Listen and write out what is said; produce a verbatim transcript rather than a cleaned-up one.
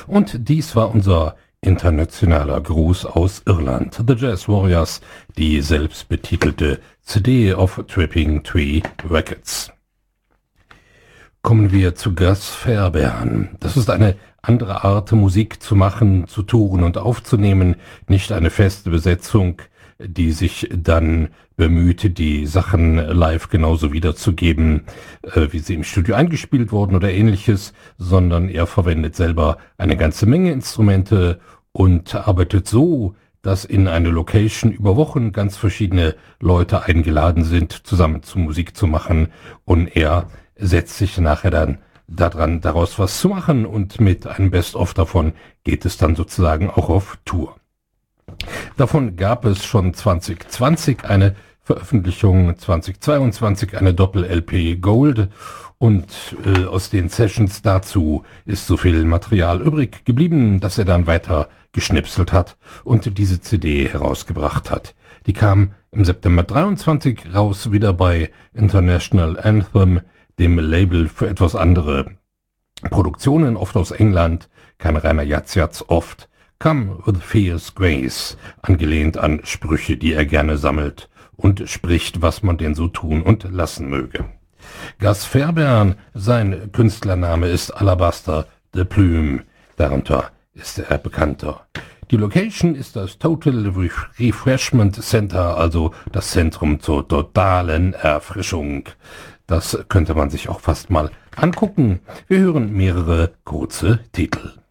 Und dies war unser internationaler Gruß aus Irland. The Jazz Warriors, die selbstbetitelte C D auf Tripping Tree Records. Kommen wir zu Gus Fairbairn. Das ist eine andere Art, Musik zu machen, zu touren und aufzunehmen, nicht eine feste Besetzung, die sich dann bemüht, die Sachen live genauso wiederzugeben, äh, wie sie im Studio eingespielt wurden oder ähnliches, sondern er verwendet selber eine ganze Menge Instrumente und arbeitet so, dass in eine Location über Wochen ganz verschiedene Leute eingeladen sind, zusammen zu Musik zu machen, und er setzt sich nachher dann daran, daraus was zu machen, und mit einem Best-of davon geht es dann sozusagen auch auf Tour. Davon gab es schon zwanzig zwanzig eine Veröffentlichung, zwanzig zweiundzwanzig eine Doppel-L P Gold, und äh, aus den Sessions dazu ist so viel Material übrig geblieben, dass er dann weiter geschnipselt hat und diese C D herausgebracht hat. Die kam im September dreiundzwanzig raus, wieder bei International Anthem, dem Label für etwas andere Produktionen, oft aus England, kein reiner Jatz-Jatz, oft Come with Fierce Grace, angelehnt an Sprüche, die er gerne sammelt und spricht, was man denn so tun und lassen möge. Gus Fairbairn, sein Künstlername ist Alabaster de Plume, darunter ist er bekannter. Die Location ist das Total Refreshment Center, also das Zentrum zur totalen Erfrischung. Das könnte man sich auch fast mal angucken. Wir hören mehrere kurze Titel.